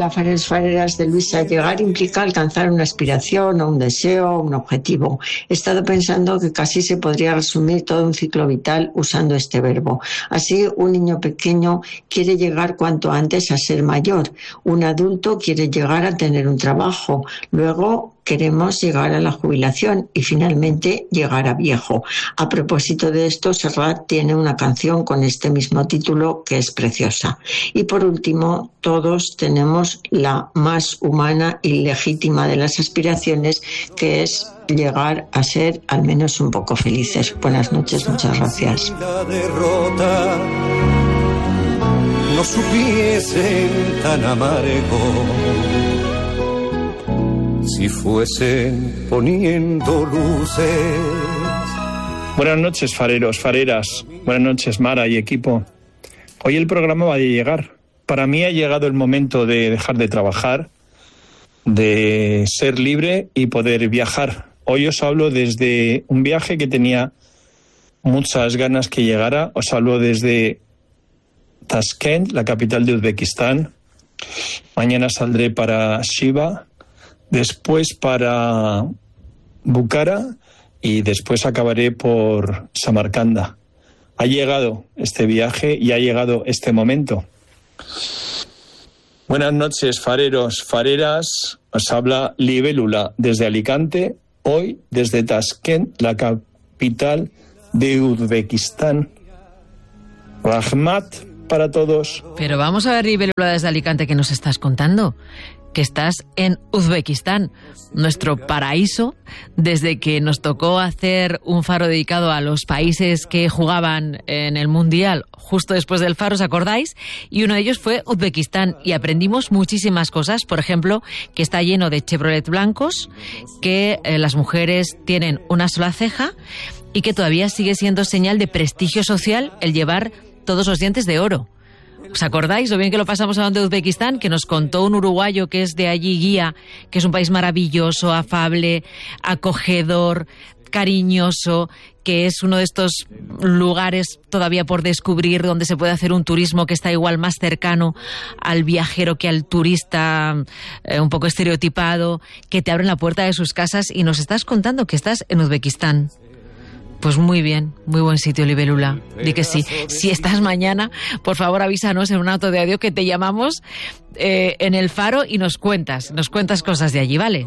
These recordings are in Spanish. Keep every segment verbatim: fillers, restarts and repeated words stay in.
Hola, fareros, fareras de Luisa. Llegar implica alcanzar una aspiración o un deseo, un objetivo. He estado pensando que casi se podría resumir todo un ciclo vital usando este verbo. Así, un niño pequeño quiere llegar cuanto antes a ser mayor. Un adulto quiere llegar a tener un trabajo. Luego, queremos llegar a la jubilación y finalmente llegar a viejo. A propósito de esto, Serrat tiene una canción con este mismo título que es preciosa. Y por último, todos tenemos la más humana y legítima de las aspiraciones, que es llegar a ser al menos un poco felices. Buenas noches, muchas gracias. La derrota no supiesen tan amargo si fuesen poniendo luces. Buenas noches, fareros, fareras. Buenas noches, Mara y equipo. Hoy el programa va a llegar. Para mí ha llegado el momento de dejar de trabajar, de ser libre y poder viajar. Hoy os hablo desde un viaje que tenía muchas ganas que llegara. Os hablo desde Tashkent, la capital de Uzbekistán. Mañana saldré para Shiva, después para Bukhara y después acabaré por Samarcanda. Ha llegado este viaje y ha llegado este momento. Buenas noches, fareros, fareras. Os habla Libélula desde Alicante, hoy desde Tashkent, la capital de Uzbekistán. Rahmat para todos. Pero vamos a ver, Libélula desde Alicante, ¿qué nos estás contando? Que estás en Uzbekistán, nuestro paraíso, desde que nos tocó hacer un faro dedicado a los países que jugaban en el Mundial justo después del faro, ¿os acordáis? Y uno de ellos fue Uzbekistán, y aprendimos muchísimas cosas, por ejemplo, que está lleno de Chevrolet blancos, que eh, las mujeres tienen una sola ceja y que todavía sigue siendo señal de prestigio social el llevar todos los dientes de oro. ¿Os acordáis lo bien que lo pasamos hablando de Uzbekistán? Que nos contó un uruguayo que es de allí, Guía, que es un país maravilloso, afable, acogedor, cariñoso, que es uno de estos lugares todavía por descubrir donde se puede hacer un turismo que está igual más cercano al viajero que al turista eh, un poco estereotipado, que te abren la puerta de sus casas, y nos estás contando que estás en Uzbekistán. Pues muy bien, muy buen sitio, Libélula. Di que sí. Si estás mañana, por favor avísanos en un auto de audio que te llamamos eh, en el faro y nos cuentas, nos cuentas cosas de allí, ¿vale?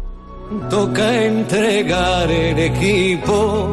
Toca entregar el equipo.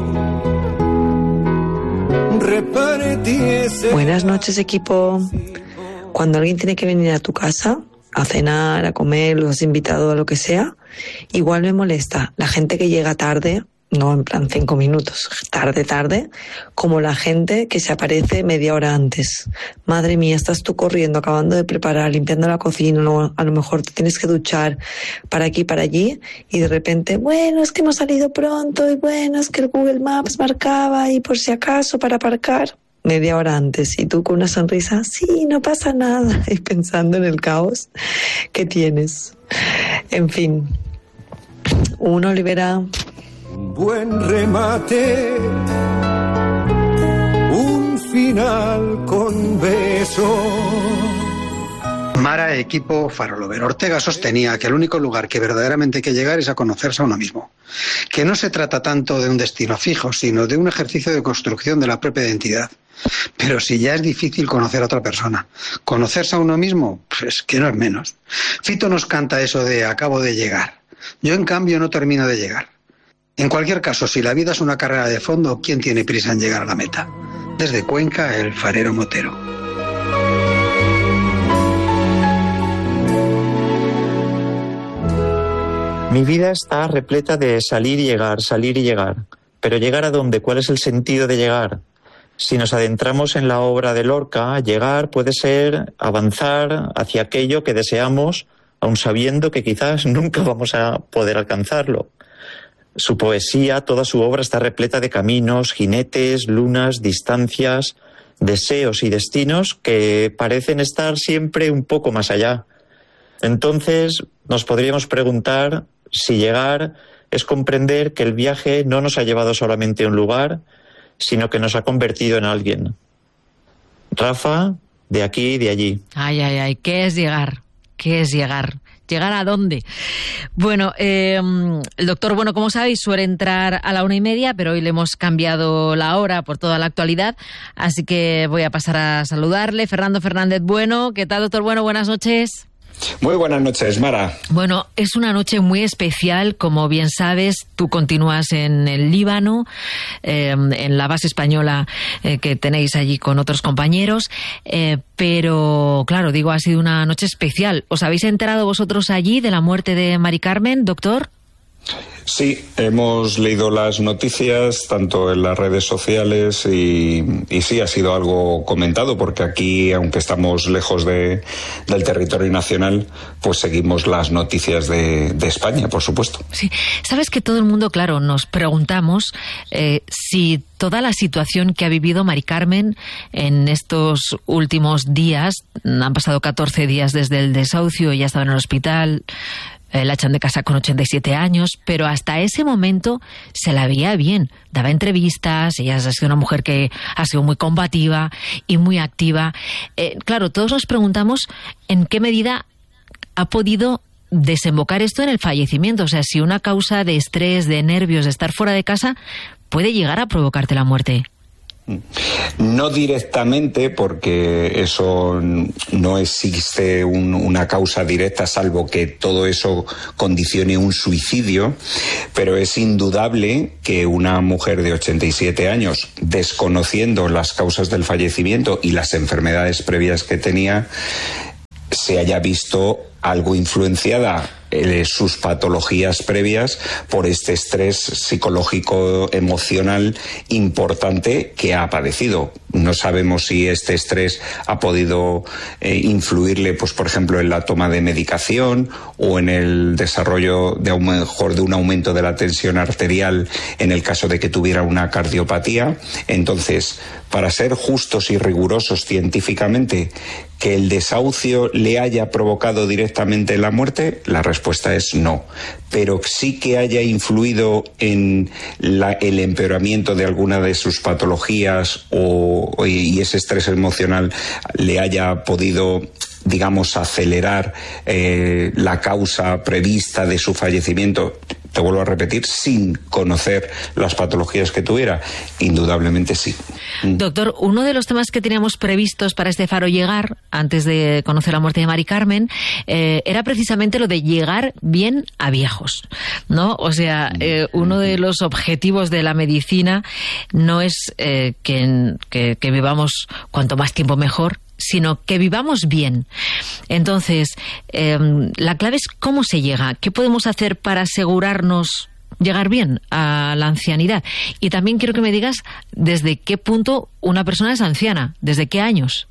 Repartiese. Buenas noches, equipo. Cuando alguien tiene que venir a tu casa a cenar, a comer, los has invitado a lo que sea, igual me molesta la gente que llega tarde. No en plan cinco minutos, tarde, tarde, como la gente que se aparece media hora antes. Madre mía, estás tú corriendo, acabando de preparar, limpiando la cocina, no, a lo mejor te tienes que duchar para aquí, para allí, y de repente, bueno, es que hemos salido pronto, y bueno, es que el Google Maps marcaba, y por si acaso, para aparcar, media hora antes, y tú con una sonrisa, sí, no pasa nada, y pensando en el caos que tienes. En fin, uno libera... Buen remate, un final con beso. Mara, equipo Farolover. Ortega sostenía que el único lugar que verdaderamente hay que llegar es a conocerse a uno mismo. Que no se trata tanto de un destino fijo, sino de un ejercicio de construcción de la propia identidad. Pero si ya es difícil conocer a otra persona, conocerse a uno mismo, pues que no es menos. Fito nos canta eso de acabo de llegar. Yo, en cambio, no termino de llegar. En cualquier caso, si la vida es una carrera de fondo, ¿quién tiene prisa en llegar a la meta? Desde Cuenca, el farero motero. Mi vida está repleta de salir y llegar, salir y llegar. Pero ¿llegar a dónde? ¿Cuál es el sentido de llegar? Si nos adentramos en la obra de Lorca, llegar puede ser avanzar hacia aquello que deseamos, aun sabiendo que quizás nunca vamos a poder alcanzarlo. Su poesía, toda su obra está repleta de caminos, jinetes, lunas, distancias, deseos y destinos que parecen estar siempre un poco más allá. Entonces, nos podríamos preguntar si llegar es comprender que el viaje no nos ha llevado solamente a un lugar, sino que nos ha convertido en alguien. Rafa, de aquí y de allí. Ay, ay, ay, ¿qué es llegar? ¿Qué es llegar? ¿Llegar a dónde? Bueno, eh, el doctor, bueno, como sabéis, suele entrar a la una y media, pero hoy le hemos cambiado la hora por toda la actualidad, así que voy a pasar a saludarle. Fernando Fernández Bueno, ¿qué tal, doctor Bueno? Buenas noches. Muy buenas noches, Mara. Bueno, es una noche muy especial, como bien sabes, tú continúas en el Líbano, eh, en la base española eh, que tenéis allí con otros compañeros, eh, pero claro, digo, ha sido una noche especial. ¿Os habéis enterado vosotros allí de la muerte de Mari Carmen, doctor? Sí, hemos leído las noticias tanto en las redes sociales y, y sí, ha sido algo comentado porque aquí, aunque estamos lejos de, del territorio nacional, pues seguimos las noticias de, de España, por supuesto. Sí, sabes que todo el mundo, claro, nos preguntamos eh, si toda la situación que ha vivido Mari Carmen en estos últimos días, han pasado catorce días desde el desahucio, ella estaba en el hospital, la echan de casa con ochenta y siete años, pero hasta ese momento se la veía bien, daba entrevistas, ella ha sido una mujer que ha sido muy combativa y muy activa. Eh, claro, todos nos preguntamos en qué medida ha podido desembocar esto en el fallecimiento, o sea, si una causa de estrés, de nervios, de estar fuera de casa, puede llegar a provocarte la muerte. No directamente, porque eso no existe un, una causa directa, salvo que todo eso condicione un suicidio, pero es indudable que una mujer de ochenta y siete años, desconociendo las causas del fallecimiento y las enfermedades previas que tenía, se haya visto algo influenciada eh, sus patologías previas por este estrés psicológico emocional importante que ha padecido. No sabemos si este estrés ha podido eh, influirle, pues por ejemplo, en la toma de medicación o en el desarrollo de un mejor de un aumento de la tensión arterial en el caso de que tuviera una cardiopatía. Entonces, para ser justos y rigurosos científicamente, que el desahucio le haya provocado directamente la muerte, la respuesta es no. Pero sí que haya influido en la, el empeoramiento de alguna de sus patologías o, y ese estrés emocional le haya podido, digamos, acelerar eh, la causa prevista de su fallecimiento, te vuelvo a repetir, sin conocer las patologías que tuviera, indudablemente sí. Doctor, uno de los temas que teníamos previstos para este Faro Llegar, antes de conocer la muerte de Mari Carmen, eh, era precisamente lo de llegar bien a viejos, ¿no? O sea, eh, uno de los objetivos de la medicina no es eh, que, que, que vivamos cuanto más tiempo mejor, sino que vivamos bien. Entonces, eh, la clave es cómo se llega, qué podemos hacer para asegurarnos llegar bien a la ancianidad. Y también quiero que me digas desde qué punto una persona es anciana, desde qué años.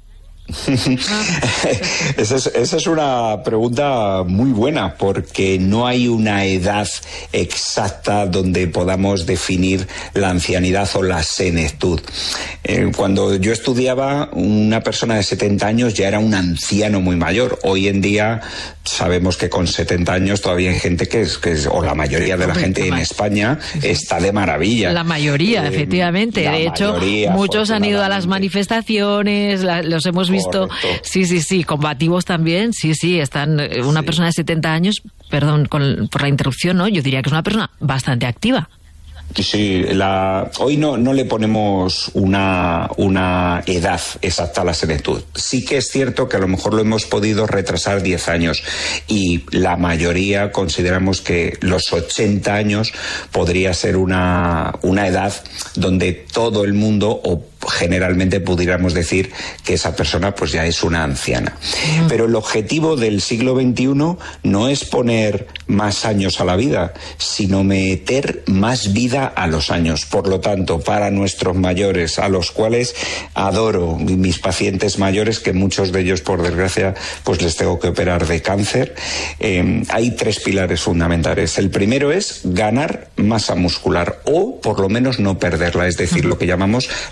Esa es, esa es una pregunta muy buena, porque no hay una edad exacta donde podamos definir la ancianidad o la senectud. Eh, cuando yo estudiaba, una persona de setenta años ya era un anciano muy mayor. Hoy en día sabemos que con setenta años todavía hay gente que es, que es o la mayoría de la gente en España está de maravilla. La mayoría, eh, efectivamente. La de hecho, mayoría, muchos han ido a las manifestaciones, la, los hemos visto. Correcto. Sí, sí, sí, combativos también. Sí, sí, están. Una sí. persona de setenta años, perdón con, por la interrupción, ¿no? Yo diría que es una persona bastante activa. Sí, la, hoy no, no le ponemos una, una edad exacta a la senectud. Sí que es cierto que a lo mejor lo hemos podido retrasar diez años y la mayoría consideramos que los ochenta años podría ser una, una edad donde todo el mundo, o generalmente pudiéramos decir que esa persona pues ya es una anciana. Mm. Pero el objetivo del siglo veintiuno no es poner más años a la vida, sino meter más vida a los años. Por lo tanto, para nuestros mayores, a los cuales adoro, mis pacientes mayores, que muchos de ellos, por desgracia, pues les tengo que operar de cáncer, eh, hay tres pilares fundamentales. El primero es ganar masa muscular o por lo menos no perderla, es decir, lo que llamamos la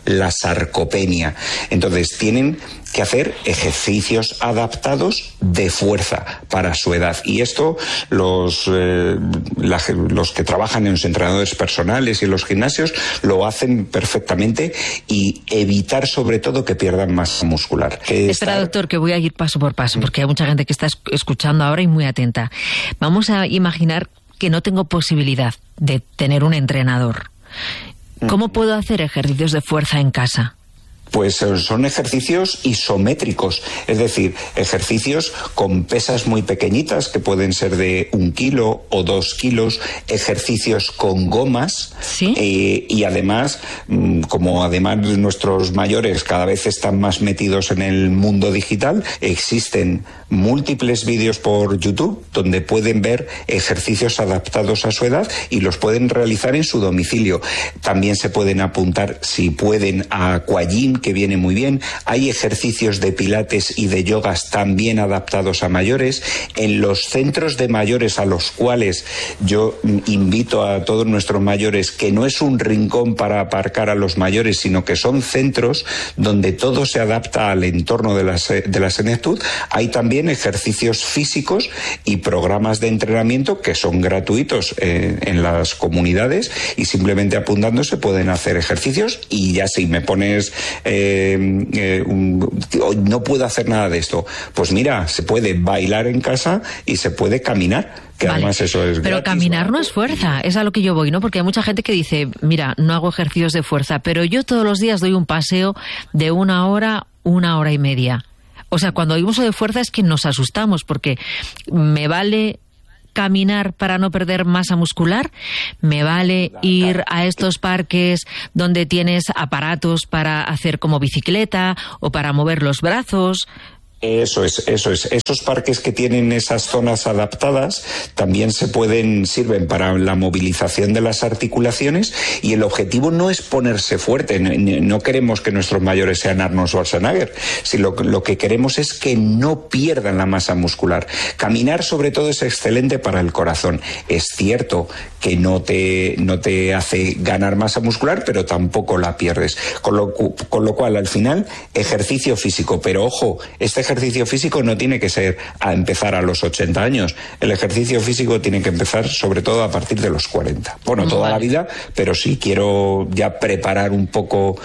sarcopenia. Entonces tienen que hacer ejercicios adaptados de fuerza para su edad. Y esto los, eh, la, los que trabajan en los entrenadores personales y en los gimnasios lo hacen perfectamente, y evitar sobre todo que pierdan masa muscular. Que Espera, estar... doctor, que voy a ir paso por paso, porque hay mucha gente que está escuchando ahora y muy atenta. Vamos a imaginar que no tengo posibilidad de tener un entrenador. ¿Cómo puedo hacer ejercicios de fuerza en casa? Pues son ejercicios isométricos, es decir, ejercicios con pesas muy pequeñitas que pueden ser de un kilo o dos kilos, ejercicios con gomas. ¿Sí? eh, y además, como además nuestros mayores cada vez están más metidos en el mundo digital, existen múltiples vídeos por YouTube donde pueden ver ejercicios adaptados a su edad y los pueden realizar en su domicilio. También se pueden apuntar, si pueden, a Aquagym, que viene muy bien. Hay ejercicios de pilates y de yogas también adaptados a mayores. En los centros de mayores, a los cuales yo invito a todos nuestros mayores, que no es un rincón para aparcar a los mayores, sino que son centros donde todo se adapta al entorno de la, de la senectud, hay también ejercicios físicos y programas de entrenamiento que son gratuitos eh, en las comunidades, y simplemente apuntándose pueden hacer ejercicios. Y ya si me pones eh, eh, un, no puedo hacer nada de esto, pues mira, se puede bailar en casa y se puede caminar, que vale, además eso es pero gratis, caminar ¿no? no es fuerza, es a lo que yo voy, ¿no? Porque hay mucha gente que dice, mira, no hago ejercicios de fuerza, pero yo todos los días doy un paseo de una hora, una hora y media. O sea, cuando oímos lo de fuerza es que nos asustamos, porque me vale caminar para no perder masa muscular, me vale ir a estos parques donde tienes aparatos para hacer como bicicleta o para mover los brazos. Eso es, eso es. Esos parques que tienen esas zonas adaptadas también se pueden, sirven para la movilización de las articulaciones, y el objetivo no es ponerse fuerte. No queremos que nuestros mayores sean Arnold Schwarzenegger, sino lo, lo que queremos es que no pierdan la masa muscular. Caminar sobre todo es excelente para el corazón. Es cierto que no te, no te hace ganar masa muscular, pero tampoco la pierdes. Con lo, con lo cual, al final, ejercicio físico. Pero ojo, este ejercicio ejercicio físico no tiene que ser a empezar a los ochenta años. El ejercicio físico tiene que empezar sobre todo a partir de los cuarenta. Bueno, toda vale. la vida, pero si quiero ya preparar un poco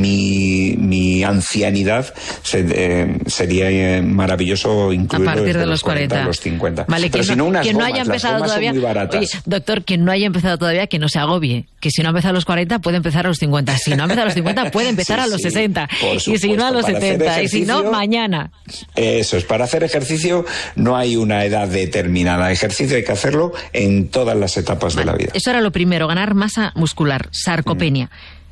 mi, mi ancianidad, se, eh, sería eh, maravilloso incluirlo a partir de los, los cuarenta, cuarenta a los cincuenta. Vale, pero quien si no, unas quien gomas, no haya empezado todavía, oye, doctor, quien no haya empezado todavía, que no se agobie, que si no ha empezado a los cuarenta puede empezar a los cincuenta, si no ha empezado a los cincuenta puede empezar sí, a los sí, sesenta, y si no a los setenta, y si no mañana. Eso es, para hacer ejercicio no hay una edad determinada. Ejercicio hay que hacerlo en todas las etapas vale, de la vida. Eso era lo primero, ganar masa muscular, sarcopenia.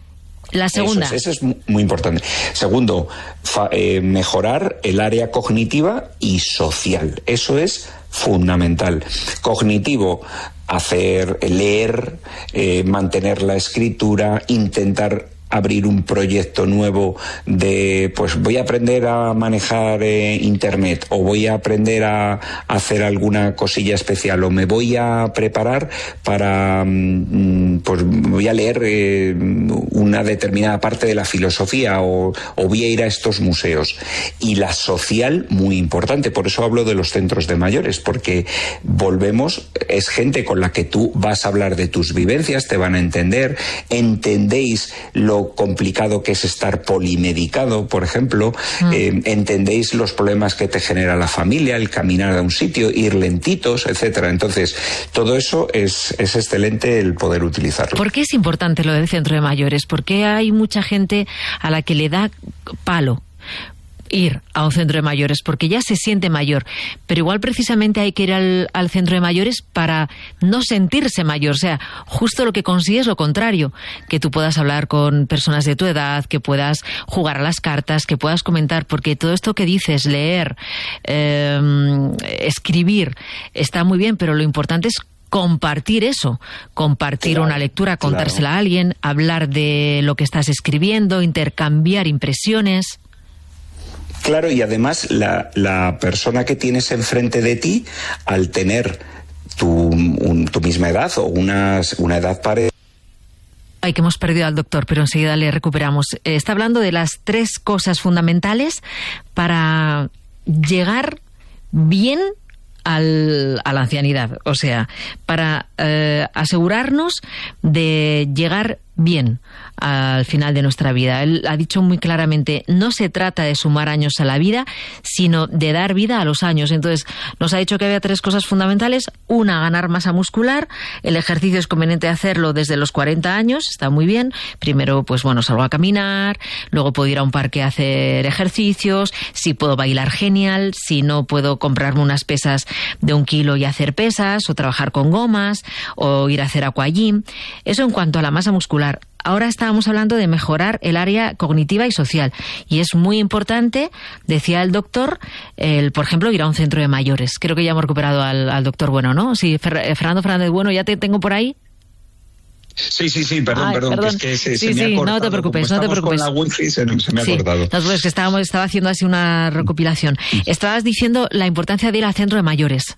Mm. La segunda. Eso es, eso es muy importante. Segundo, fa, eh, mejorar el área cognitiva y social. Eso es fundamental. Cognitivo, hacer, leer, eh, mantener la escritura, intentar abrir un proyecto nuevo de, pues voy a aprender a manejar eh, internet, o voy a aprender a, a hacer alguna cosilla especial, o me voy a preparar para, mm, pues voy a leer eh, una determinada parte de la filosofía, o, o voy a ir a estos museos. Y la social, muy importante, por eso hablo de los centros de mayores, porque volvemos, es gente con la que tú vas a hablar de tus vivencias, te van a entender, entendéis lo complicado que es estar polimedicado, por ejemplo, mm. eh, entendéis los problemas que te genera la familia, el caminar a un sitio, ir lentitos, etcétera. Entonces, todo eso es, es excelente el poder utilizarlo. ¿Por qué es importante lo del centro de mayores? ¿Por qué hay mucha gente a la que le da palo ir a un centro de mayores? Porque ya se siente mayor, pero igual precisamente hay que ir al, al centro de mayores para no sentirse mayor. O sea, justo lo que consigues es lo contrario, que tú puedas hablar con personas de tu edad, que puedas jugar a las cartas, que puedas comentar, porque todo esto que dices, leer, eh, escribir, está muy bien, pero lo importante es compartir eso, compartir claro, una lectura, contársela claro. a alguien, hablar de lo que estás escribiendo, intercambiar impresiones. Claro, y además la, la persona que tienes enfrente de ti, al tener tu, un, tu misma edad o una, una edad parecida, Ay, que hemos perdido al doctor, pero enseguida le recuperamos. Eh, está hablando de las tres cosas fundamentales para llegar bien al, a la ancianidad. O sea, para eh, asegurarnos de llegar bien al final de nuestra vida. Él ha dicho muy claramente, no se trata de sumar años a la vida, sino de dar vida a los años. Entonces, nos ha dicho que había tres cosas fundamentales. Una, ganar masa muscular. El ejercicio es conveniente hacerlo desde los cuarenta años, está muy bien. Primero, pues bueno, salgo a caminar, luego puedo ir a un parque a hacer ejercicios, si puedo bailar, genial, si no puedo comprarme unas pesas de un kilo y hacer pesas, o trabajar con gomas, o ir a hacer aquagym. Eso en cuanto a la masa muscular. Ahora estábamos hablando de mejorar el área cognitiva y social. Y es muy importante, decía el doctor, el, por ejemplo, ir a un centro de mayores. Creo que ya hemos recuperado al, al doctor Bueno, ¿no? Sí, Fer, Fernando Fernández Bueno, ¿ya te tengo por ahí? Sí, sí, sí, perdón, Ay, perdón, perdón, que es que se, sí, se me sí, ha cortado. No te preocupes, no te preocupes. Con la wifi se, se me ha sí, cortado. No, pues que estábamos, estaba haciendo así una recopilación. Estabas diciendo la importancia de ir al centro de mayores.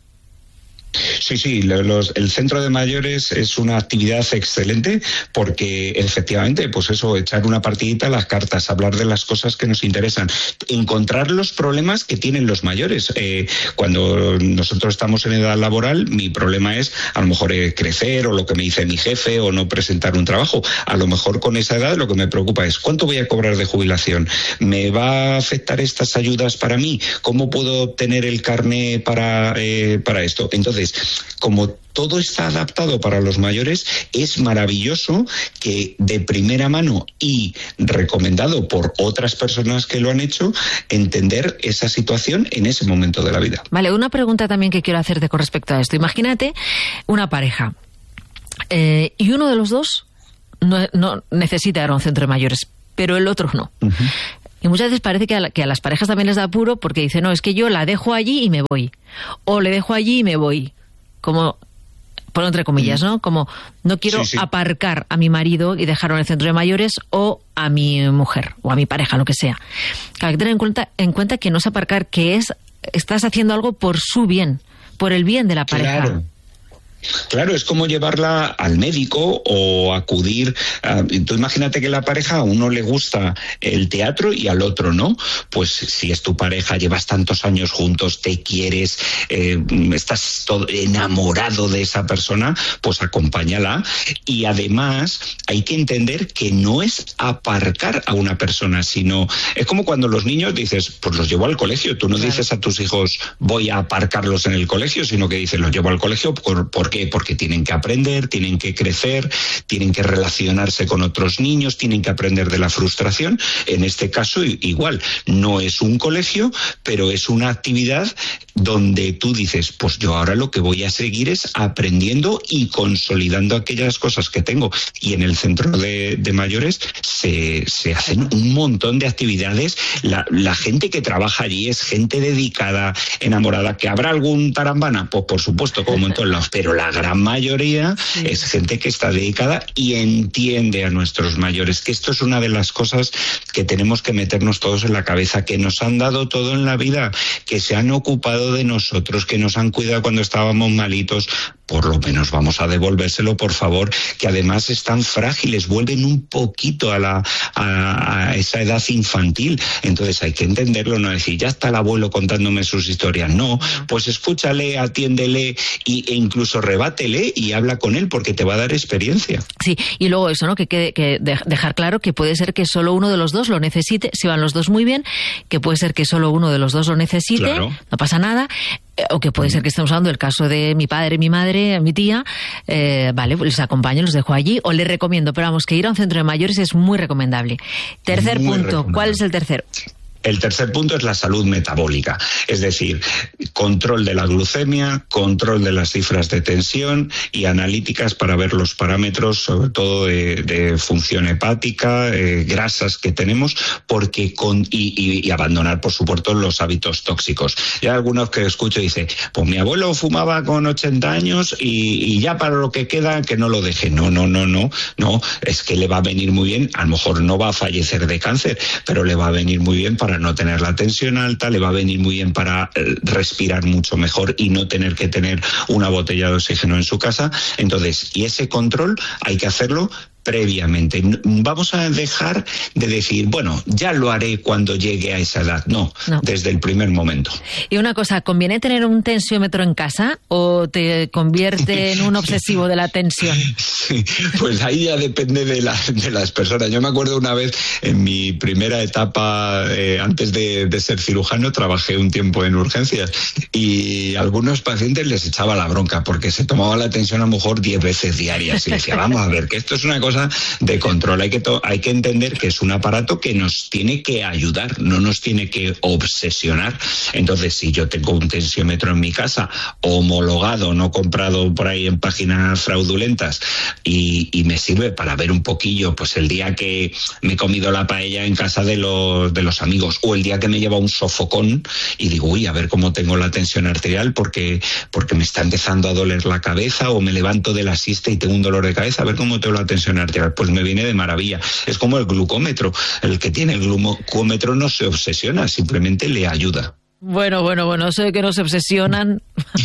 Sí, sí, los, el centro de mayores es una actividad excelente porque efectivamente, pues eso, echar una partidita a las cartas, hablar de las cosas que nos interesan, encontrar los problemas que tienen los mayores. Eh, cuando nosotros estamos en edad laboral, mi problema es a lo mejor eh, crecer o lo que me dice mi jefe o no presentar un trabajo. A lo mejor con esa edad lo que me preocupa es ¿cuánto voy a cobrar de jubilación? ¿Me va a afectar estas ayudas para mí? ¿Cómo puedo obtener el carné para, eh, para esto? Entonces, como todo está adaptado para los mayores, es maravilloso que de primera mano y recomendado por otras personas que lo han hecho, entender esa situación en ese momento de la vida. Vale, una pregunta también que quiero hacerte con respecto a esto. Imagínate una pareja eh, y uno de los dos no, no necesita ir a un centro de mayores, pero el otro no. Uh-huh. Y muchas veces parece que a, la, que a las parejas también les da apuro porque dicen, no, es que yo la dejo allí y me voy. O le dejo allí y me voy. Como, por entre comillas, ¿no? Como, no quiero sí, sí. aparcar a mi marido y dejarlo en el centro de mayores o a mi mujer o a mi pareja, lo que sea. Hay que tener en cuenta, en cuenta que no es aparcar, que es, estás haciendo algo por su bien, por el bien de la pareja. Claro. Claro, es como llevarla al médico o acudir. A, tú imagínate que la pareja a uno le gusta el teatro y al otro no. Pues si es tu pareja, llevas tantos años juntos, te quieres, eh, estás todo enamorado de esa persona, pues acompáñala. Y además hay que entender que no es aparcar a una persona, sino es como cuando los niños dices, pues los llevo al colegio. Tú no claro. dices a tus hijos, voy a aparcarlos en el colegio, sino que dices, los llevo al colegio por, por ¿Por qué? Porque tienen que aprender, tienen que crecer, tienen que relacionarse con otros niños, tienen que aprender de la frustración. En este caso, igual, no es un colegio, pero es una actividad donde tú dices, pues yo ahora lo que voy a seguir es aprendiendo y consolidando aquellas cosas que tengo. Y en el centro de, de mayores se, se hacen un montón de actividades. La, la gente que trabaja allí es gente dedicada, enamorada. ¿Que habrá algún tarambana? Pues por supuesto, como en todos lados, pero la gran mayoría sí. es gente que está dedicada y entiende a nuestros mayores, que esto es una de las cosas que tenemos que meternos todos en la cabeza, que nos han dado todo en la vida, que se han ocupado de nosotros, que nos han cuidado cuando estábamos malitos. Por lo menos vamos a devolvérselo, por favor, que además están frágiles, vuelven un poquito a la a, a esa edad infantil. Entonces hay que entenderlo, no decir, ya está el abuelo contándome sus historias. No, pues escúchale, atiéndele y, e incluso rebátele y habla con él porque te va a dar experiencia. Sí, y luego eso, ¿no? Que, que, que dejar claro que puede ser que solo uno de los dos lo necesite, si van los dos muy bien, que puede ser que solo uno de los dos lo necesite, claro. no pasa nada. O que puede ser que estemos hablando del caso de mi padre, mi madre, mi tía, eh, vale, pues les acompaño, los dejo allí, o les recomiendo, pero vamos, que ir a un centro de mayores es muy recomendable. Tercer muy punto, ¿cuál es el tercero? El tercer punto es la salud metabólica, es decir, control de la glucemia, control de las cifras de tensión y analíticas para ver los parámetros, sobre todo de, de función hepática, eh, grasas que tenemos, porque con y, y, y abandonar, por supuesto, los hábitos tóxicos. Ya algunos que escucho dicen, pues mi abuelo fumaba con ochenta años y, y ya para lo que queda que no lo deje. No, no, no, no, no, es que le va a venir muy bien, a lo mejor no va a fallecer de cáncer, pero le va a venir muy bien para para no tener la tensión alta, le va a venir muy bien para respirar mucho mejor y no tener que tener una botella de oxígeno en su casa. Entonces, y ese control hay que hacerlo previamente. Vamos a dejar de decir, bueno, ya lo haré cuando llegue a esa edad. No, no, desde el primer momento. Y una cosa, ¿conviene tener un tensiómetro en casa o te convierte en un obsesivo de la tensión? Sí, pues ahí ya depende de, la, de las personas. Yo me acuerdo una vez, en mi primera etapa, eh, antes de, de ser cirujano, trabajé un tiempo en urgencias y a algunos pacientes les echaba la bronca porque se tomaba la tensión a lo mejor diez veces diarias y decía, vamos a ver, que esto es una cosa de control. Hay que, to- hay que entender que es un aparato que nos tiene que ayudar, no nos tiene que obsesionar. Entonces, si yo tengo un tensiómetro en mi casa, homologado, no comprado por ahí en páginas fraudulentas, y, y me sirve para ver un poquillo, pues el día que me he comido la paella en casa de los, de los amigos, o el día que me lleva un sofocón y digo, uy, a ver cómo tengo la tensión arterial porque, porque me está empezando a doler la cabeza, o me levanto de la siesta y tengo un dolor de cabeza, a ver cómo tengo la tensión arterial. Pues me viene de maravilla. Es como el glucómetro. El que tiene el glucómetro no se obsesiona, simplemente le ayuda. Bueno, bueno, bueno, sé que nos obsesionan.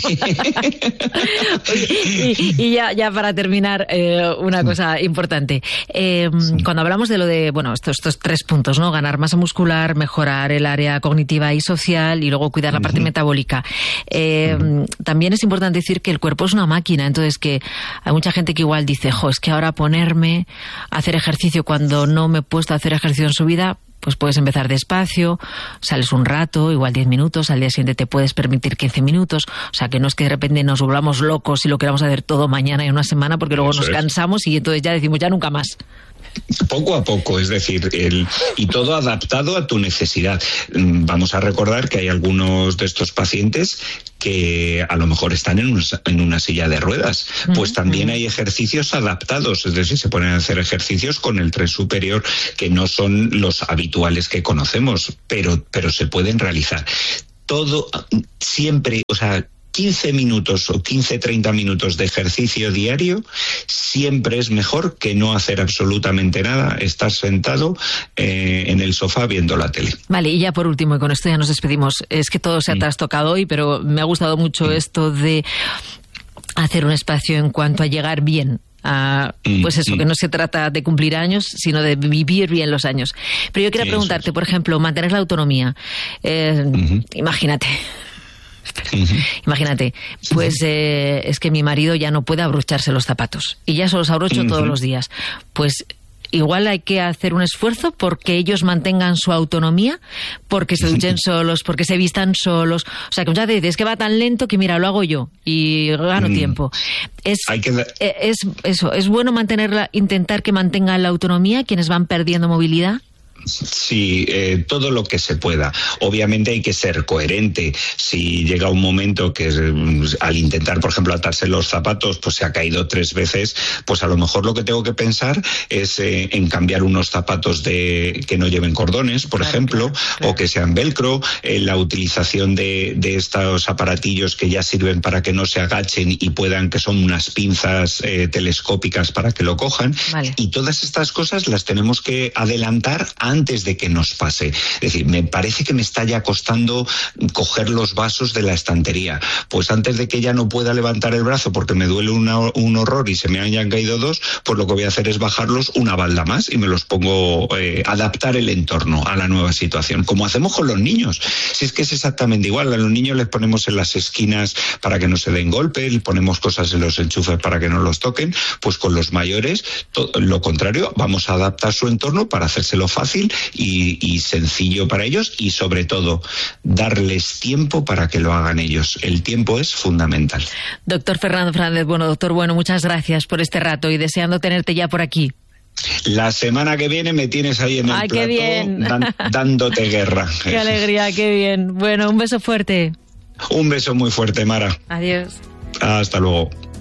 y, y ya, ya para terminar, eh, una cosa importante. Eh, cuando hablamos de lo de, bueno, estos, estos tres puntos, ¿no? Ganar masa muscular, mejorar el área cognitiva y social y luego cuidar la parte uh-huh. metabólica. Eh, uh-huh. También es importante decir que el cuerpo es una máquina, entonces que hay mucha gente que igual dice, jo, es que ahora ponerme a hacer ejercicio cuando no me he puesto a hacer ejercicio en su vida, pues puedes empezar despacio, sales un rato, igual diez minutos, al día siguiente te puedes permitir quince minutos, o sea que no es que de repente nos volvamos locos y lo queramos hacer todo mañana y en una semana porque luego Eso nos es. cansamos y entonces ya decimos ya nunca más. Poco a poco, es decir, el, y todo adaptado a tu necesidad. Vamos a recordar que hay algunos de estos pacientes que a lo mejor están en, un, en una silla de ruedas. Pues también hay ejercicios adaptados, es decir, se ponen a hacer ejercicios con el tren superior que no son los habituales que conocemos, pero, pero se pueden realizar. Todo, siempre, o sea, quince minutos o quince, treinta minutos de ejercicio diario siempre es mejor que no hacer absolutamente nada, estar sentado eh, en el sofá viendo la tele. Vale, y ya por último, y con esto ya nos despedimos, es que todo se ha trastocado hoy, pero me ha gustado mucho esto de hacer un espacio en cuanto a llegar bien. A, pues eso, que no se trata de cumplir años, sino de vivir bien los años. Pero yo quería sí, preguntarte, por ejemplo, mantener la autonomía. Eh, uh-huh. Imagínate... Uh-huh. Imagínate, pues eh, es que mi marido ya no puede abrocharse los zapatos y ya se los abrocho uh-huh. todos los días. Pues igual hay que hacer un esfuerzo porque ellos mantengan su autonomía, porque se duchen solos, porque se vistan solos. O sea, que muchas veces es que va tan lento que mira, lo hago yo y gano uh-huh. tiempo. Es, hay que da- es eso, es bueno mantenerla, intentar que mantengan la autonomía quienes van perdiendo movilidad. Sí, eh, todo lo que se pueda. Obviamente hay que ser coherente. Si llega un momento que eh, al intentar, por ejemplo, atarse los zapatos, pues se ha caído tres veces, pues a lo mejor lo que tengo que pensar es eh, en cambiar unos zapatos de que no lleven cordones, por claro, ejemplo, claro, claro. o que sean velcro, eh, la utilización de, de estos aparatillos que ya sirven para que no se agachen y puedan, que son unas pinzas eh, telescópicas para que lo cojan. Vale. Y todas estas cosas las tenemos que adelantar antes de que nos pase. Es decir, me parece que me está ya costando coger los vasos de la estantería. Pues antes de que ya no pueda levantar el brazo porque me duele una, un horror y se me hayan caído dos, pues lo que voy a hacer es bajarlos una balda más y me los pongo, eh, adaptar el entorno a la nueva situación, como hacemos con los niños. Si es que es exactamente igual, a los niños les ponemos en las esquinas para que no se den golpes, les ponemos cosas en los enchufes para que no los toquen, pues con los mayores, todo, lo contrario, vamos a adaptar su entorno para hacérselo fácil y, y sencillo para ellos y sobre todo darles tiempo para que lo hagan ellos. El tiempo es fundamental. Doctor Fernando Fernández, bueno, doctor Bueno, muchas gracias por este rato y deseando tenerte ya por aquí. La semana que viene me tienes ahí en el Ay, plató qué bien. Dan, dándote guerra. Qué alegría, qué bien. Bueno, un beso fuerte. Un beso muy fuerte, Mara. Adiós. Hasta luego.